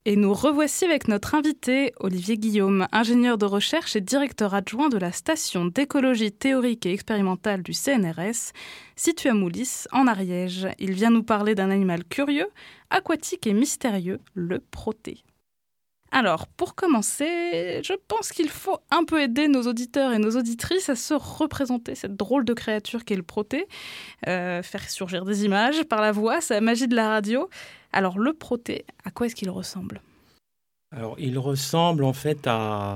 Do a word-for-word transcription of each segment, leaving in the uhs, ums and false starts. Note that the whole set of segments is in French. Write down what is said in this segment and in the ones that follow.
Et nous revoici avec notre invité, Olivier Guillaume, ingénieur de recherche et directeur adjoint de la station d'écologie théorique et expérimentale du C N R S, située à Moulis, en Ariège. Il vient nous parler d'un animal curieux, aquatique et mystérieux, le protée. Alors, pour commencer, je pense qu'il faut un peu aider nos auditeurs et nos auditrices à se représenter cette drôle de créature qu'est le protée, euh, faire surgir des images par la voix, c'est la magie de la radio. Alors, le protée, à quoi est-ce qu'il ressemble ? Alors, il ressemble en fait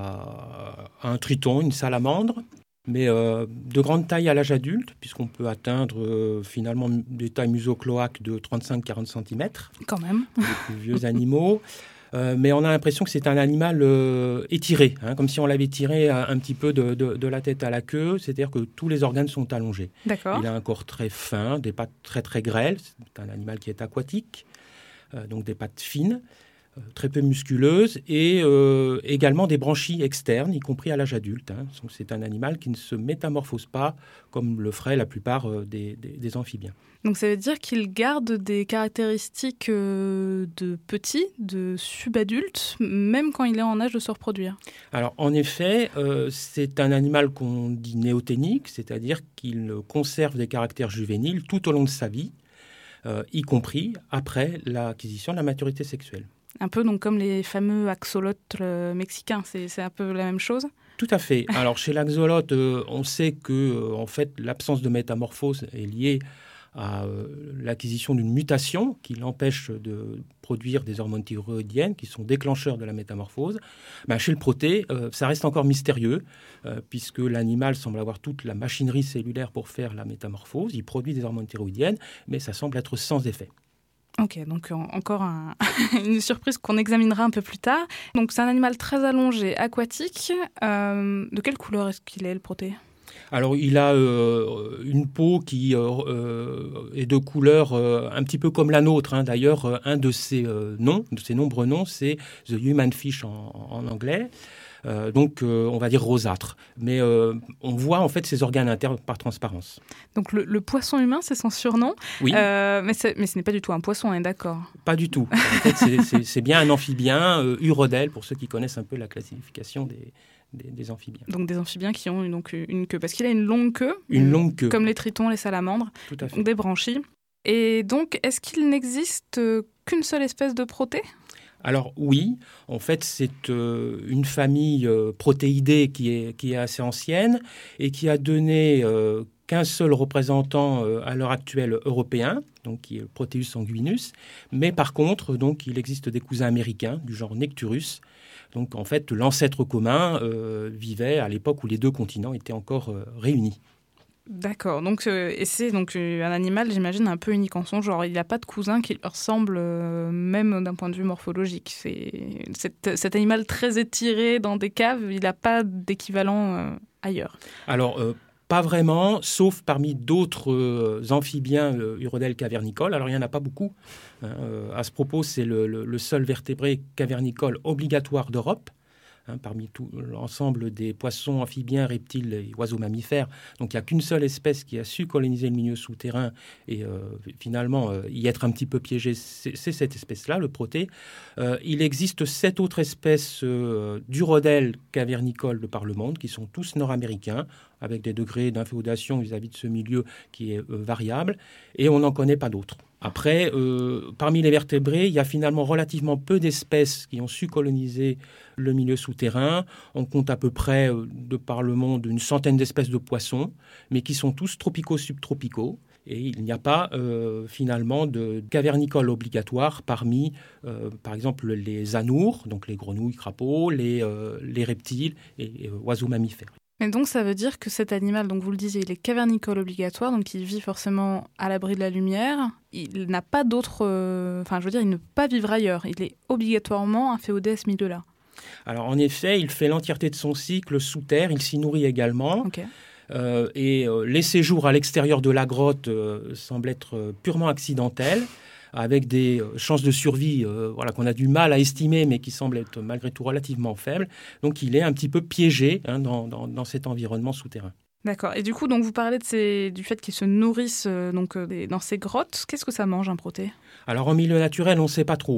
à, à un triton, une salamandre, mais euh, de grande taille à l'âge adulte, puisqu'on peut atteindre euh, finalement des tailles museau-cloaques de trente-cinq à quarante centimètres. Quand même. Les plus vieux animaux. Euh, mais on a l'impression que c'est un animal euh, étiré, hein, comme si on l'avait tiré un, un petit peu de, de, de la tête à la queue, c'est-à-dire que tous les organes sont allongés. D'accord. Il a un corps très fin, des pattes très très grêles, c'est un animal qui est aquatique, euh, donc des pattes fines, euh, très peu musculeuses, et euh, également des branchies externes, y compris à l'âge adulte. Hein. Donc c'est un animal qui ne se métamorphose pas comme le feraient la plupart euh, des, des, des amphibiens. Donc ça veut dire qu'il garde des caractéristiques euh, de petit, de subadulte, même quand il est en âge de se reproduire. Alors en effet, euh, c'est un animal qu'on dit néoténique, c'est-à-dire qu'il conserve des caractères juvéniles tout au long de sa vie, euh, y compris après l'acquisition de la maturité sexuelle. Un peu donc comme les fameux axolotes euh, mexicains, c'est, c'est un peu la même chose ? Tout à fait. Alors chez l'axolote, euh, on sait que euh, en fait, l'absence de métamorphose est liée à euh, l'acquisition d'une mutation qui l'empêche de produire des hormones thyroïdiennes qui sont déclencheurs de la métamorphose. Ben, chez le protée, euh, ça reste encore mystérieux euh, puisque l'animal semble avoir toute la machinerie cellulaire pour faire la métamorphose. Il produit des hormones thyroïdiennes, mais ça semble être sans effet. Ok, donc en, encore un, une surprise qu'on examinera un peu plus tard. Donc c'est un animal très allongé, aquatique. Euh, de quelle couleur est-ce qu'il est, le protée ? Alors, il a euh, une peau qui euh, est de couleur euh, un petit peu comme la nôtre. Hein. D'ailleurs, euh, un de ses euh, noms, de ses nombreux noms, c'est The Human Fish en, en anglais. Euh, donc, euh, on va dire rosâtre. Mais euh, on voit en fait ses organes internes par transparence. Donc, le, le poisson humain, c'est son surnom. Oui. Euh, mais, c'est, mais ce n'est pas du tout un poisson, on est d'accord ? Pas du tout. En fait, c'est, c'est, c'est bien un amphibien, euh, urodèle, pour ceux qui connaissent un peu la classification des... Des, des amphibiens. Donc des amphibiens qui ont donc une queue, parce qu'il a une longue queue. Une longue queue. Comme les tritons, les salamandres. Tout à fait. Donc des branchies. Et donc, est-ce qu'il n'existe qu'une seule espèce de protée ? Alors oui, en fait, c'est euh, une famille euh, protéidée qui est, qui est assez ancienne et qui a donné euh, qu'un seul représentant euh, à l'heure actuelle européen, donc qui est le Proteus sanguinus. Mais par contre, donc, il existe des cousins américains du genre Necturus. Donc en fait, l'ancêtre commun euh, vivait à l'époque où les deux continents étaient encore euh, réunis. D'accord. Donc, euh, et c'est donc euh, un animal, j'imagine, un peu unique en son genre. Il n'a pas de cousin qui lui ressemble, euh, même d'un point de vue morphologique. C'est cet, cet animal très étiré dans des caves, il n'a pas d'équivalent euh, ailleurs. Alors, euh, pas vraiment, sauf parmi d'autres euh, amphibiens euh, urodèles cavernicoles. Alors, il n'y en a pas beaucoup. Hein, euh, à ce propos, c'est le, le, le seul vertébré cavernicole obligatoire d'Europe. Hein, parmi tout l'ensemble des poissons, amphibiens, reptiles et oiseaux mammifères. Donc, il n'y a qu'une seule espèce qui a su coloniser le milieu souterrain et euh, finalement euh, y être un petit peu piégée, c'est, c'est cette espèce-là, le protée. Euh, il existe sept autres espèces euh, d'urodèles cavernicoles de par le monde qui sont tous nord-américains, avec des degrés d'inféodation vis-à-vis de ce milieu qui est euh, variable, et on n'en connaît pas d'autres. Après, euh, parmi les vertébrés, il y a finalement relativement peu d'espèces qui ont su coloniser le milieu souterrain. On compte à peu près, euh, de par le monde, une centaine d'espèces de poissons, mais qui sont tous tropicaux-subtropicaux. Et il n'y a pas euh, finalement de cavernicole obligatoire parmi, euh, par exemple, les anoures, donc les grenouilles, crapauds, les, euh, les reptiles et, et euh, oiseaux mammifères. Et donc, ça veut dire que cet animal, donc vous le disiez, il est cavernicole obligatoire, donc il vit forcément à l'abri de la lumière. Il n'a pas d'autre... Euh, enfin, je veux dire, il ne peut pas vivre ailleurs. Il est obligatoirement inféodé à ce milieu-là. Alors, en effet, il fait l'entièreté de son cycle sous terre. Il s'y nourrit également. Ok. Euh, et euh, les séjours à l'extérieur de la grotte euh, semblent être euh, purement accidentels, avec des chances de survie euh, voilà, qu'on a du mal à estimer, mais qui semblent être malgré tout relativement faibles. Donc, il est un petit peu piégé hein, dans, dans, dans cet environnement souterrain. D'accord. Et du coup, donc, vous parlez de ces, du fait qu'ils se nourrissent euh, donc, euh, dans ces grottes. Qu'est-ce que ça mange, un protée ? Alors, en milieu naturel, on ne sait pas trop.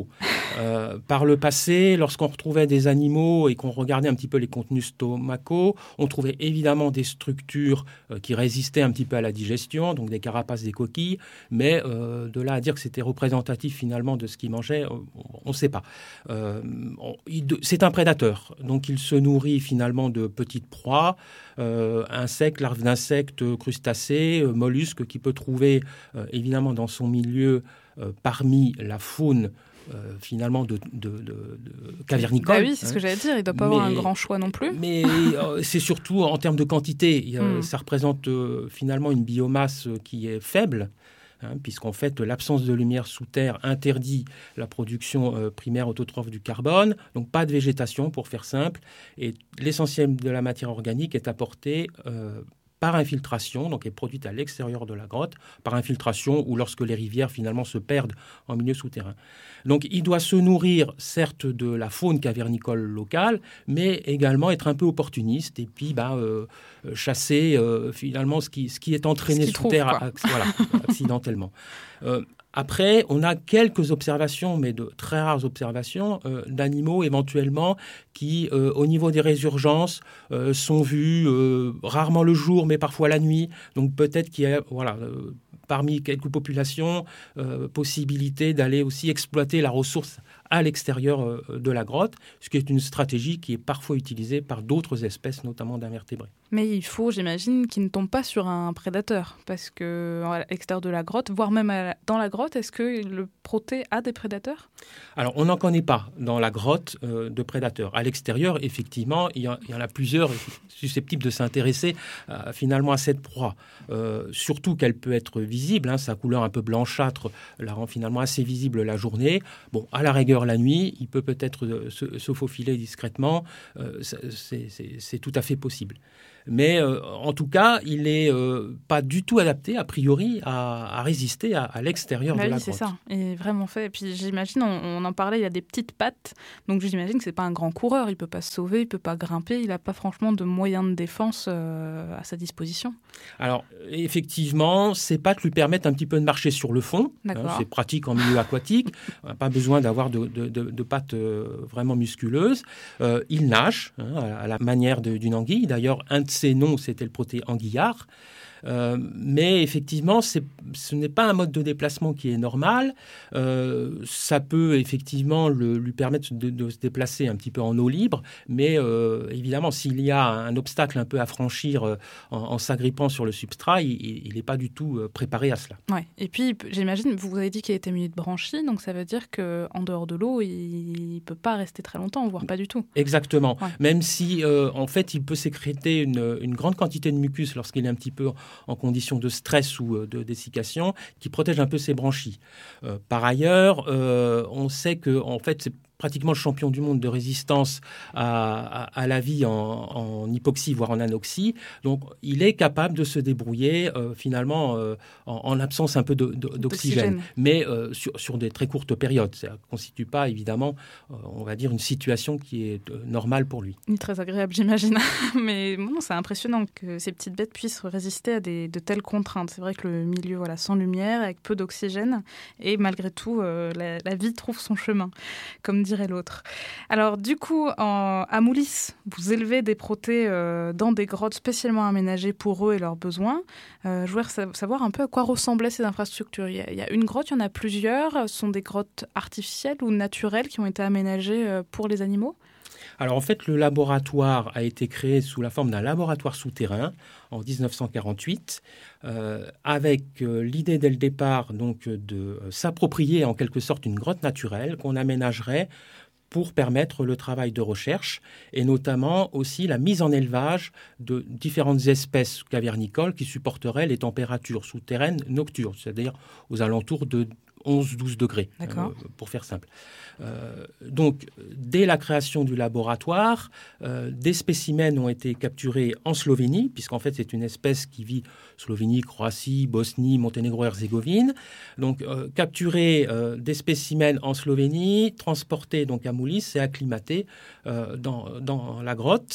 Euh, par le passé, lorsqu'on retrouvait des animaux et qu'on regardait un petit peu les contenus stomacaux, on trouvait évidemment des structures euh, qui résistaient un petit peu à la digestion, donc des carapaces, des coquilles, mais euh, de là à dire que c'était représentatif finalement de ce qu'ils mangeaient, on ne sait pas. Euh, on, il, c'est un prédateur, donc il se nourrit finalement de petites proies, euh, insectes, larves d'insectes, crustacés, euh, mollusques qu'il peut trouver euh, évidemment dans son milieu euh, parmi la faune Euh, finalement de, de, de, de cavernicole. Bah oui, c'est hein. ce que j'allais dire, il ne doit pas mais, avoir un grand choix non plus. Mais euh, c'est surtout en termes de quantité. Euh, mm. Ça représente euh, finalement une biomasse qui est faible, hein, puisqu'en fait l'absence de lumière sous terre interdit la production euh, primaire autotrophe du carbone, donc pas de végétation pour faire simple, et l'essentiel de la matière organique est apporté euh, par infiltration, donc est produite à l'extérieur de la grotte, par infiltration ou lorsque les rivières finalement se perdent en milieu souterrain. Donc il doit se nourrir certes de la faune cavernicole locale, mais également être un peu opportuniste et puis bah, euh, chasser euh, finalement ce qui, ce qui est entraîné sous trouve, terre ac- voilà, accidentellement. Euh, Après, on a quelques observations, mais de très rares observations, euh, d'animaux éventuellement qui, euh, au niveau des résurgences, euh, sont vus euh, rarement le jour, mais parfois la nuit. Donc peut-être qu'il y a, voilà, euh, parmi quelques populations, euh, possibilité d'aller aussi exploiter la ressource à l'extérieur euh, de la grotte, ce qui est une stratégie qui est parfois utilisée par d'autres espèces, notamment d'invertébrés. Mais il faut, j'imagine, qu'ils ne tombent pas sur un prédateur, parce qu'à l'extérieur de la grotte, voire même à la, dans la grotte, est-ce que le proté a des prédateurs ? Alors, on n'en connaît pas dans la grotte euh, de prédateurs. À l'extérieur, effectivement, il y, a, il y en a plusieurs susceptibles de s'intéresser euh, finalement à cette proie. Euh, surtout qu'elle peut être visible, hein, sa couleur un peu blanchâtre la rend finalement assez visible la journée. Bon, à la rigueur, la nuit, il peut peut-être euh, se, se faufiler discrètement. Euh, c'est, c'est, c'est tout à fait possible. Mais euh, en tout cas, il n'est euh, pas du tout adapté, a priori, à, à résister à, à l'extérieur bah de oui, la grotte. C'est ça, il est vraiment fait. Et puis j'imagine, on, on en parlait, il a des petites pattes, donc j'imagine que ce n'est pas un grand coureur, il ne peut pas se sauver, il ne peut pas grimper, il n'a pas franchement de moyens de défense euh, à sa disposition. Alors, effectivement, ces pattes lui permettent un petit peu de marcher sur le fond. Hein, c'est pratique en milieu aquatique, on n'a pas besoin d'avoir de, de, de, de pattes euh, vraiment musculeuses. Euh, il nage hein, à la manière de, d'une anguille, d'ailleurs, un de ses noms, c'était le proté anguillard. Euh, mais effectivement, c'est, ce n'est pas un mode de déplacement qui est normal. Euh, ça peut effectivement le, lui permettre de, de se déplacer un petit peu en eau libre, mais euh, évidemment, s'il y a un obstacle un peu à franchir euh, en, en s'agrippant sur le substrat, il n'est pas du tout euh, préparé à cela. Ouais. Et puis, j'imagine, vous avez dit qu'il était muni de branchies, donc ça veut dire qu'en dehors de l'eau, il ne peut pas rester très longtemps, voire pas du tout. Exactement. Ouais. Même si, euh, en fait, il peut sécréter une, une grande quantité de mucus lorsqu'il est un petit peu en conditions de stress ou de dessiccation, qui protège un peu ses branchies. Euh, par ailleurs, euh, on sait que en fait, c'est pratiquement le champion du monde de résistance à, à, à la vie en, en hypoxie, voire en anoxie. Donc, il est capable de se débrouiller, euh, finalement, euh, en, en absence un peu de, de, d'oxygène, d'oxygène. mais euh, sur, sur des très courtes périodes. Ça ne constitue pas, évidemment, euh, on va dire, une situation qui est euh, normale pour lui. Il est très agréable, j'imagine. Mais bon, c'est impressionnant que ces petites bêtes puissent résister à des, de telles contraintes. C'est vrai que le milieu, voilà, sans lumière, avec peu d'oxygène, et malgré tout, euh, la, la vie trouve son chemin, comme dirait l'autre. Alors du coup, en, à Moulis, vous élevez des protés euh, dans des grottes spécialement aménagées pour eux et leurs besoins. Euh, je voudrais sa- savoir un peu à quoi ressemblaient ces infrastructures. Il y, a, il y a une grotte, il y en a plusieurs. Ce sont des grottes artificielles ou naturelles qui ont été aménagées euh, pour les animaux ? Alors en fait, le laboratoire a été créé sous la forme d'un laboratoire souterrain en dix-neuf cent quarante-huit, euh, avec euh, l'idée dès le départ donc, de euh, s'approprier en quelque sorte une grotte naturelle qu'on aménagerait pour permettre le travail de recherche et notamment aussi la mise en élevage de différentes espèces cavernicoles qui supporteraient les températures souterraines nocturnes, c'est-à-dire aux alentours de onze à douze degrés, euh, pour faire simple. Euh, donc, dès la création du laboratoire, euh, des spécimens ont été capturés en Slovénie, puisqu'en fait, c'est une espèce qui vit Slovénie, Croatie, Bosnie, Monténégro, Herzégovine. Donc, euh, capturer euh, des spécimens en Slovénie, transportés donc à Moulis et acclimatés euh, dans, dans la grotte.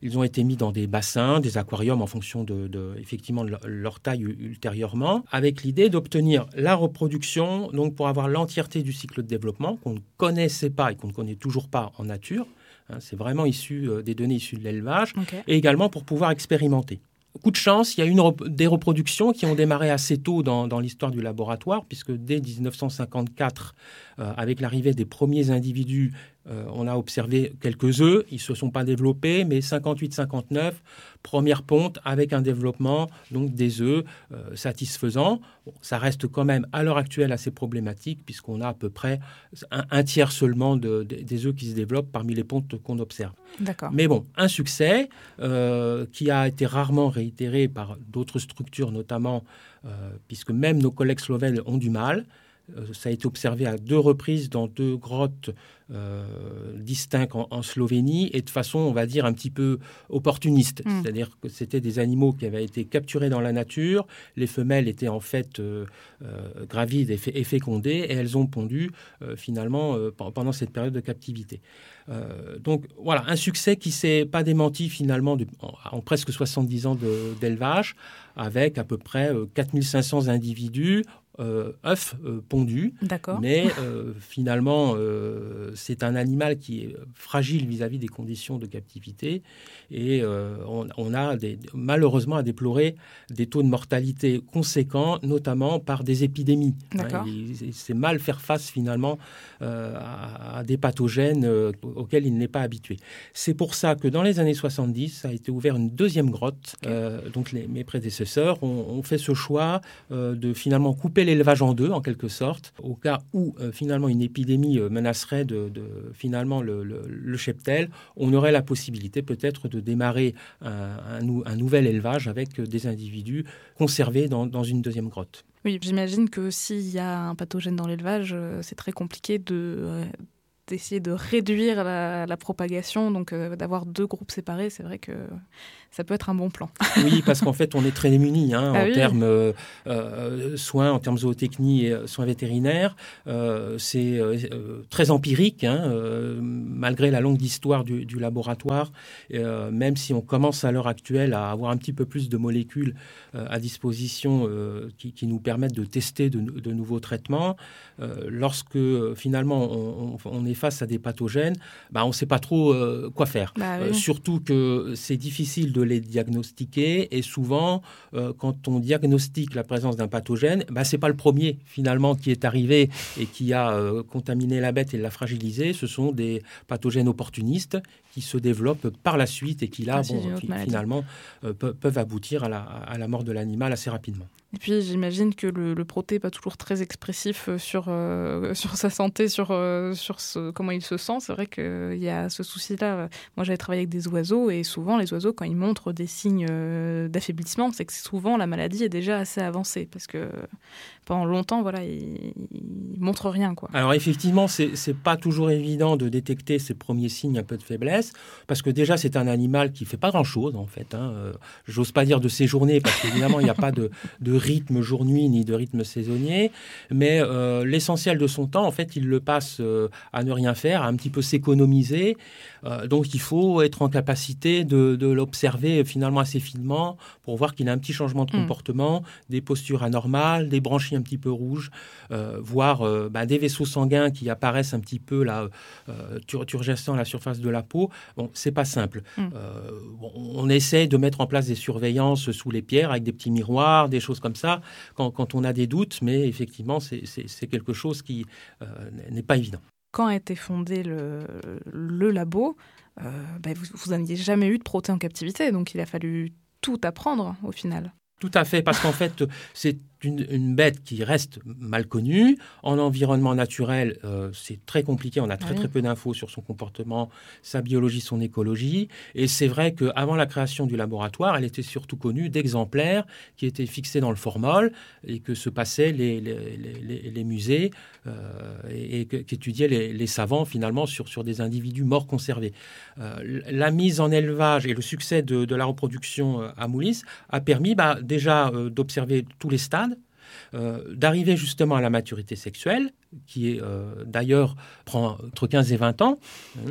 Ils ont été mis dans des bassins, des aquariums en fonction de, de, effectivement, de leur taille ultérieurement, avec l'idée d'obtenir la reproduction, donc pour avoir l'entièreté du cycle de développement qu'on ne connaissait pas et qu'on ne connaît toujours pas en nature. Hein, c'est vraiment issu euh, des données issues de l'élevage, okay. Et également pour pouvoir expérimenter. Coup de chance, il y a une rep- des reproductions qui ont démarré assez tôt dans, dans l'histoire du laboratoire, puisque dès dix-neuf cent cinquante-quatre, euh, avec l'arrivée des premiers individus, euh, on a observé quelques œufs. Ils ne se sont pas développés, mais cinquante-huit cinquante-neuf, première ponte avec un développement donc, des œufs euh, satisfaisant. Bon, ça reste quand même à l'heure actuelle assez problématique, puisqu'on a à peu près un, un tiers seulement de, de, des œufs qui se développent parmi les pontes qu'on observe. D'accord. Mais bon, un succès euh, qui a été rarement réitéré par d'autres structures, notamment euh, puisque même nos collègues slovènes ont du mal. Euh, ça a été observé à deux reprises dans deux grottes euh, distinctes en, en Slovénie et de façon, on va dire, un petit peu opportuniste. Mmh. C'est-à-dire que c'était des animaux qui avaient été capturés dans la nature. Les femelles étaient en fait euh, euh, gravides et, f- et fécondées et elles ont pondu euh, finalement euh, pendant cette période de captivité. Euh, donc voilà, un succès qui ne s'est pas démenti finalement de, en, en presque soixante-dix ans de, d'élevage, avec à peu près euh, quatre mille cinq cents individus, euh, œufs euh, pondus. D'accord. Mais euh, finalement, euh, c'est un animal qui est fragile vis-à-vis des conditions de captivité et euh, on, on a des, malheureusement à déplorer des taux de mortalité conséquents, notamment par des épidémies. D'accord. Hein, il, il, c'est mal faire face finalement euh, à, à des pathogènes euh, auxquels il n'est pas habitué. C'est pour ça que dans les années soixante-dix, ça a été ouvert une deuxième grotte. Okay. Euh, donc les, mes prédécesseurs ont, ont fait ce choix euh, de finalement couper l'élevage en deux, en quelque sorte, au cas où euh, finalement une épidémie euh, menacerait de, de finalement le, le, le cheptel. On aurait la possibilité peut-être de démarrer un, un, un nouvel élevage avec des individus conservés dans, dans une deuxième grotte. Oui, j'imagine que s'il y a un pathogène dans l'élevage, c'est très compliqué de... Euh... d'essayer de réduire la, la propagation, donc euh, d'avoir deux groupes séparés, c'est vrai que ça peut être un bon plan. Oui, parce qu'en fait, on est très démunis hein, ah en oui. termes euh, euh, soins, en termes zootechnie et soins vétérinaires. Euh, c'est euh, très empirique, hein, euh, malgré la longue histoire du, du laboratoire, euh, même si on commence à l'heure actuelle à avoir un petit peu plus de molécules euh, à disposition euh, qui, qui nous permettent de tester de, de nouveaux traitements. Euh, lorsque euh, finalement on, on, on est face à des pathogènes, bah, on ne sait pas trop euh, quoi faire. Bah oui. euh, surtout que c'est difficile de les diagnostiquer et souvent, euh, quand on diagnostique la présence d'un pathogène, bah, ce n'est pas le premier finalement qui est arrivé et qui a euh, contaminé la bête et l'a fragilisée. Ce sont des pathogènes opportunistes qui se développent par la suite et qui là, ah, bon, fi- finalement, euh, pe- peuvent aboutir à la, à la mort de l'animal assez rapidement. Et puis j'imagine que le, le proté n'est pas toujours très expressif sur, euh, sur sa santé, sur, euh, sur ce, comment il se sent. C'est vrai qu'il y a ce souci-là. Moi, j'avais travaillé avec des oiseaux et souvent, les oiseaux, quand ils montrent des signes euh, d'affaiblissement, c'est que souvent la maladie est déjà assez avancée parce que pendant longtemps, voilà, ils ne montrent rien, quoi. Alors effectivement, ce n'est pas toujours évident de détecter ces premiers signes un peu de faiblesse parce que déjà, c'est un animal qui ne fait pas grand-chose, en fait. Hein. Euh, j'ose pas dire de ses journées parce qu'évidemment, il n'y a pas de, de rythme jour-nuit ni de rythme saisonnier, mais euh, l'essentiel de son temps, en fait, il le passe euh, à ne rien faire, à un petit peu s'économiser. Euh, donc, il faut être en capacité de, de l'observer finalement assez finement pour voir qu'il a un petit changement de comportement, mmh. des postures anormales, des branchies un petit peu rouges, euh, voire euh, bah, des vaisseaux sanguins qui apparaissent un petit peu là, euh, tur- turgescents à la surface de la peau. Bon, c'est pas simple. Mmh. Euh, bon, on essaie de mettre en place des surveillances sous les pierres avec des petits miroirs, des choses comme ça, quand, quand on a des doutes, mais effectivement, c'est, c'est, c'est quelque chose qui euh, n'est pas évident. Quand a été fondé le, le labo, euh, bah vous, vous n'aviez jamais eu de proté en captivité, donc il a fallu tout apprendre au final. Tout à fait, parce qu'en fait, c'est une, une bête qui reste mal connue. En environnement naturel, euh, c'est très compliqué. On a très, oui. très peu d'infos sur son comportement, sa biologie, son écologie. Et c'est vrai qu'avant la création du laboratoire, elle était surtout connue d'exemplaires qui étaient fixés dans le formol et que se passaient les, les, les, les musées euh, et, et qu'étudiaient les, les savants, finalement, sur, sur des individus morts conservés. Euh, la mise en élevage et le succès de, de la reproduction à Moulis a permis bah, déjà euh, d'observer tous les stades, Euh, d'arriver justement à la maturité sexuelle qui est euh, d'ailleurs prend entre quinze et vingt ans,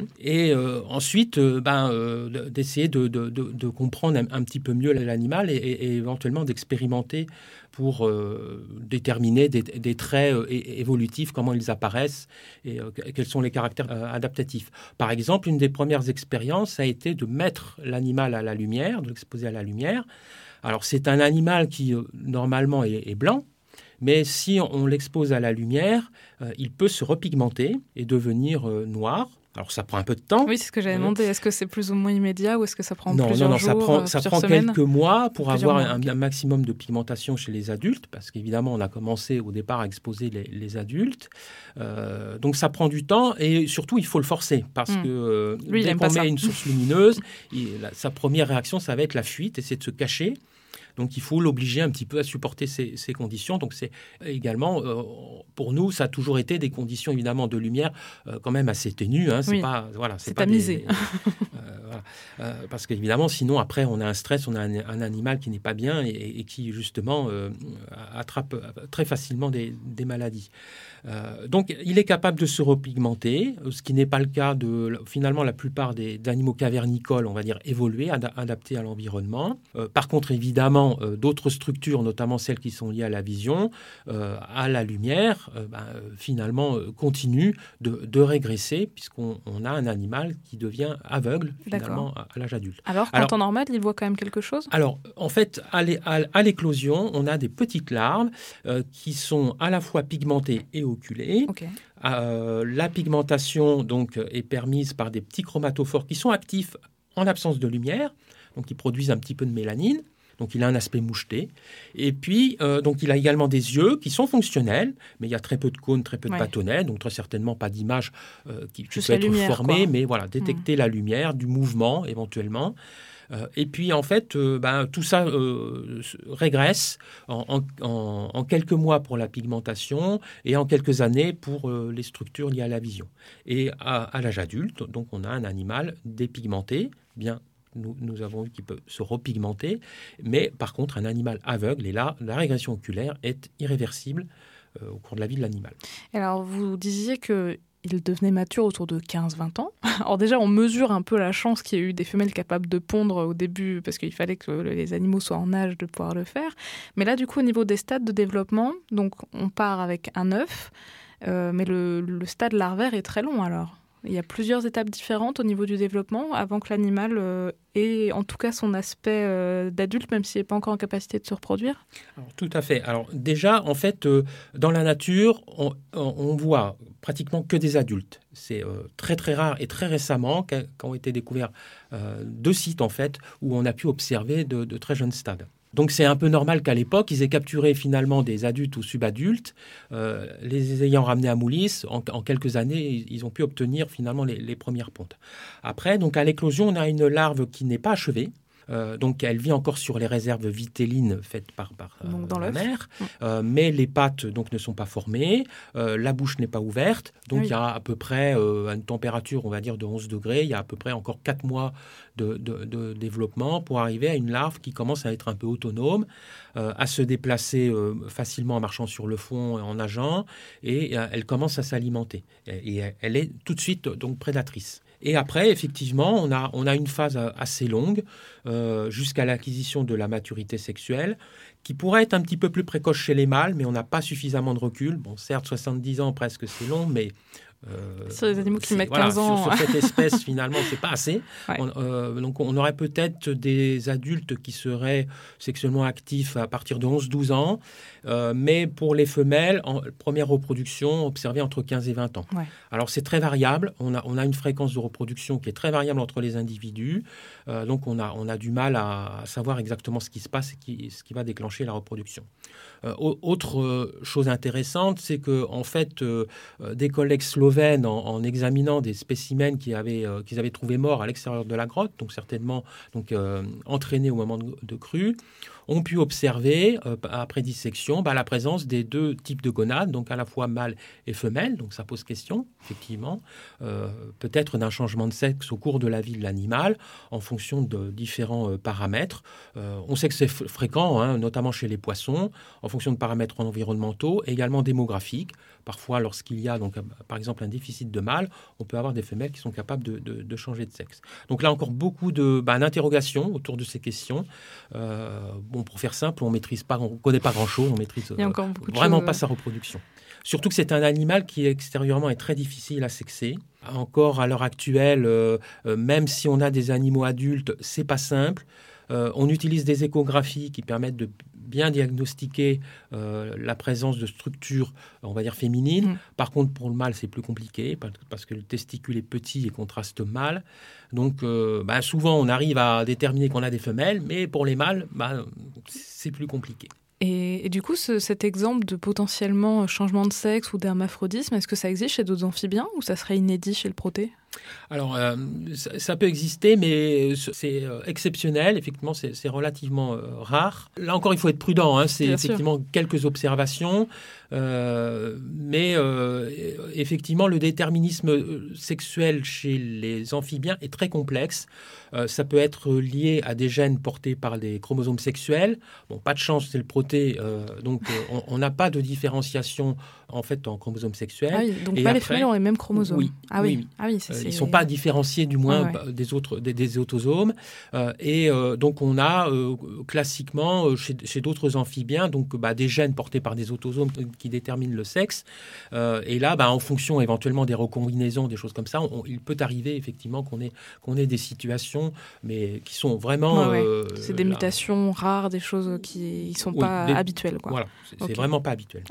et euh, ensuite euh, ben, euh, d'essayer de, de, de, de comprendre un, un petit peu mieux l'animal et, et, et éventuellement d'expérimenter pour euh, déterminer des, des traits euh, évolutifs, comment ils apparaissent et euh, quels sont les caractères euh, adaptatifs. Par exemple, une des premières expériences a été de mettre l'animal à la lumière, de l'exposer à la lumière. Alors c'est un animal qui euh, normalement est, est blanc, mais si on l'expose à la lumière, euh, il peut se repigmenter et devenir euh, noir. Alors, ça prend un peu de temps. Oui, c'est ce que j'avais euh, demandé. Est-ce que c'est plus ou moins immédiat ou est-ce que ça prend non, plusieurs non, non, jours, ça prend, euh, ça prend semaines quelques mois pour avoir mois, un, okay. un maximum de pigmentation chez les adultes, parce qu'évidemment, on a commencé au départ à exposer les, les adultes. Euh, donc, ça prend du temps et surtout, il faut le forcer, parce mmh. que euh, Lui, dès qu'on met ça. une source lumineuse, il, la, sa première réaction, ça va être la fuite, essayer de se cacher. Donc, il faut l'obliger un petit peu à supporter ces, ces conditions. Donc, c'est également, euh, pour nous, ça a toujours été des conditions, évidemment, de lumière euh, quand même assez ténues. Hein. C'est oui. pas, voilà, c'est, c'est pas tamisé. Des, euh, voilà. euh, parce qu'évidemment, sinon, après, on a un stress, on a un, un animal qui n'est pas bien et, et qui, justement, euh, attrape très facilement des, des maladies. Euh, donc, il est capable de se repigmenter, ce qui n'est pas le cas de, finalement, la plupart des, des animaux cavernicoles, on va dire, évolués, ad, adaptés à l'environnement. Euh, par contre, évidemment, euh, d'autres structures, notamment celles qui sont liées à la vision, euh, à la lumière, euh, ben, finalement, euh, continuent de, de régresser, puisqu'on on a un animal qui devient aveugle, finalement, à, à l'âge adulte. Alors, qu'en alors, temps normal, il voit quand même quelque chose ? Alors, en fait, à, l'é, à, à l'éclosion, on a des petites larves euh, qui sont à la fois pigmentées et oculées. Okay. Euh, la pigmentation donc, est permise par des petits chromatophores qui sont actifs en absence de lumière, donc ils produisent un petit peu de mélanine. Donc, il a un aspect moucheté. Et puis, euh, donc, il a également des yeux qui sont fonctionnels, mais il y a très peu de cônes, très peu de ouais. bâtonnets, donc très certainement pas d'image euh, qui, qui peut être lumière, formée, quoi. Mais voilà, détecter mmh. la lumière, du mouvement éventuellement. Euh, et puis, en fait, euh, ben, tout ça euh, régresse en, en, en quelques mois pour la pigmentation et en quelques années pour euh, les structures liées à la vision. Et à, à l'âge adulte, donc, on a un animal dépigmenté, bien Nous, nous avons vu qu'il peut se repigmenter, mais par contre, un animal aveugle, et là, la régression oculaire est irréversible euh, au cours de la vie de l'animal. Alors, vous disiez qu'il devenait mature autour de quinze à vingt ans. Alors déjà, on mesure un peu la chance qu'il y ait eu des femelles capables de pondre au début, parce qu'il fallait que les animaux soient en âge de pouvoir le faire. Mais là, du coup, au niveau des stades de développement, donc on part avec un œuf, euh, mais le, le stade larvaire est très long alors. Il y a plusieurs étapes différentes au niveau du développement avant que l'animal euh, ait en tout cas son aspect euh, d'adulte, même s'il n'est pas encore en capacité de se reproduire. Alors, tout à fait. Alors déjà, en fait, euh, dans la nature, on, on voit pratiquement que des adultes. C'est euh, très très rare et très récemment qu'ont été découverts euh, deux sites en fait où on a pu observer de, de très jeunes stades. Donc c'est un peu normal qu'à l'époque, ils aient capturé finalement des adultes ou subadultes. Euh, les ayant ramenés à Moulis, en, en quelques années, ils ont pu obtenir finalement les, les premières pontes. Après, donc à l'éclosion, on a une larve qui n'est pas achevée. Euh, donc, elle vit encore sur les réserves vitellines faites par, par euh, dans la l'œuf. mère, euh, mais les pattes donc, ne sont pas formées, euh, la bouche n'est pas ouverte, donc oui. Il y a à peu près euh, à une température, on va dire, de onze degrés, il y a à peu près encore quatre mois de, de, de développement pour arriver à une larve qui commence à être un peu autonome, euh, à se déplacer euh, facilement en marchant sur le fond, en nageant, et euh, elle commence à s'alimenter. Et, et elle est tout de suite donc prédatrice. Et après, effectivement, on a, on a une phase assez longue euh, jusqu'à l'acquisition de la maturité sexuelle qui pourrait être un petit peu plus précoce chez les mâles, mais on n'a pas suffisamment de recul. Bon, certes, soixante-dix ans presque, c'est long, mais... Euh, sur les animaux qui mettent voilà, quinze ans. Sur, sur cette espèce, finalement, c'est pas assez. Ouais. On, euh, donc, on aurait peut-être des adultes qui seraient sexuellement actifs à partir de onze à douze ans. Euh, mais pour les femelles, en première reproduction observée entre quinze et vingt ans. Ouais. Alors, c'est très variable. On a, on a une fréquence de reproduction qui est très variable entre les individus. Euh, donc, on a, on a du mal à, à savoir exactement ce qui se passe et qui, ce qui va déclencher la reproduction. Euh, autre euh, chose intéressante, c'est que en fait, euh, des collègues slovènes, en, en examinant des spécimens qu'ils avaient, euh, qu'ils avaient trouvés morts à l'extérieur de la grotte, donc certainement donc, euh, entraînés au moment de, de crue, ont pu observer, euh, après dissection, bah, la présence des deux types de gonades, donc à la fois mâles et femelles. Donc ça pose question, effectivement, euh, peut-être d'un changement de sexe au cours de la vie de l'animal, en fonction de différents euh, paramètres. Euh, on sait que c'est f- fréquent, hein, notamment chez les poissons, en fonction de paramètres environnementaux, également démographiques. Parfois, lorsqu'il y a, donc, par exemple, un déficit de mâles, on peut avoir des femelles qui sont capables de, de, de changer de sexe. Donc là, encore beaucoup de, bah, d'interrogations autour de ces questions. Euh, bon, pour faire simple, on maîtrise pas, on connaît pas grand-chose, on maîtrise euh, vraiment choses... pas sa reproduction. Surtout que c'est un animal qui, extérieurement, est très difficile à sexer. Encore à l'heure actuelle, euh, euh, même si on a des animaux adultes, c'est pas simple. Euh, on utilise des échographies qui permettent de bien diagnostiquer euh, la présence de structures, on va dire, féminines. Mmh. Par contre, pour le mâle, c'est plus compliqué parce que le testicule est petit et contraste mâle. Donc, euh, bah, souvent, on arrive à déterminer qu'on a des femelles, mais pour les mâles, bah, c'est plus compliqué. Et, et du coup, ce, cet exemple de potentiellement changement de sexe ou d'hermaphrodisme, est-ce que ça existe chez d'autres amphibiens ou ça serait inédit chez le proté ? Alors, euh, ça, ça peut exister, mais c'est euh, exceptionnel. Effectivement, c'est, c'est relativement euh, rare. Là encore, il faut être prudent. Hein. C'est Bien effectivement sûr. quelques observations. Euh, mais euh, effectivement, le déterminisme sexuel chez les amphibiens est très complexe. Euh, ça peut être lié à des gènes portés par des chromosomes sexuels. Bon, pas de chance, c'est le proté. Euh, donc, euh, on n'a pas de différenciation en fait en chromosomes sexuels. Ah oui, donc Et pas après, les femelles ont les mêmes chromosomes. Oui. Ah oui. oui. Ah oui c'est, euh, c'est... Ils ne sont pas différenciés du moins ah ouais. des autres des, des autosomes. Euh, et euh, donc, on a euh, classiquement chez, chez d'autres amphibiens donc bah, des gènes portés par des autosomes qui déterminent le sexe. Euh, et là, bah, en fonction éventuellement des recombinaisons, des choses comme ça, on, il peut arriver effectivement qu'on ait, qu'on ait des situations, mais qui sont vraiment... Ouais, ouais. Euh, c'est des là, mutations rares, des choses qui ne sont oui, pas des, habituelles. Quoi. Voilà, c'est, okay. c'est vraiment pas habituel.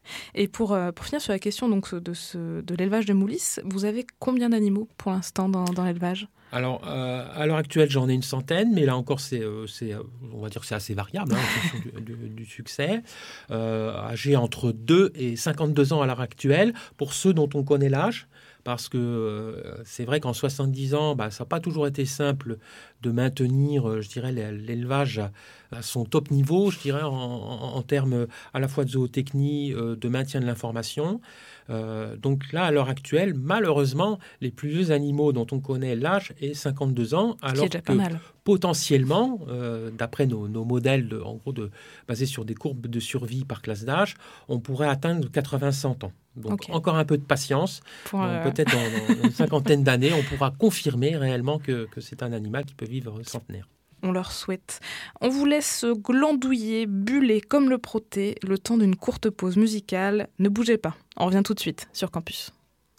Et pour, euh, pour finir sur la question donc, de, ce, de l'élevage de moulisses, vous avez combien d'animaux pour l'instant dans, dans l'élevage ? Alors, euh, à l'heure actuelle, j'en ai une centaine, mais là encore, c'est, euh, c'est, on va dire que c'est assez variable hein, en fonction du, du, du succès. Euh, âgés entre deux et cinquante-deux ans à l'heure actuelle, pour ceux dont on connaît l'âge, parce que euh, c'est vrai qu'en soixante-dix ans, bah, ça n'a pas toujours été simple de maintenir, euh, je dirais, l'élevage à, à son top niveau, je dirais, en, en, en termes à la fois de zootechnie, euh, de maintien de l'information. Euh, donc là, à l'heure actuelle, malheureusement, les plus vieux animaux dont on connaît l'âge est cinquante-deux ans, alors que potentiellement, euh, d'après nos, nos modèles de, en gros de, basés sur des courbes de survie par classe d'âge, on pourrait atteindre quatre-vingts à cent ans. Donc okay. encore un peu de patience. Pour, euh... Donc, peut-être dans, dans une cinquantaine d'années, on pourra confirmer réellement que, que c'est un animal qui peut vivre centenaire. On leur souhaite. On vous laisse glandouiller, buller comme le proté, le temps d'une courte pause musicale. Ne bougez pas, on revient tout de suite sur Campus.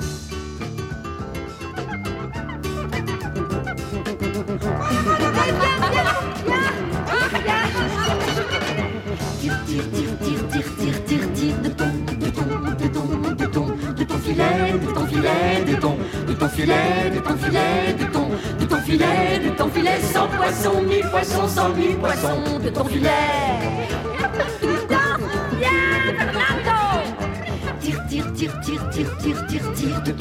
Tire, tire, tire, tire, tire, tire, tire, tire de ton, de ton, de ton, de ton, de ton filet, de ton filet, de ton, de ton filet, de ton filet, de ton, de ton filet, de ton filet, sans poisson, mille poissons, cent mille poissons, de ton filet. Tire, tire, tire, tire, tire, tire, tire, tire, de